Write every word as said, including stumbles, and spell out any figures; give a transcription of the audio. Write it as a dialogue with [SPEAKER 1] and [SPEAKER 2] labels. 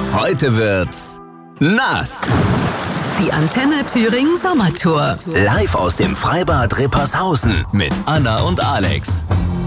[SPEAKER 1] Heute wird's nass.
[SPEAKER 2] Die Antenne Thüringen Sommertour.
[SPEAKER 1] Live aus dem Freibad Rippershausen mit Anna und Alex.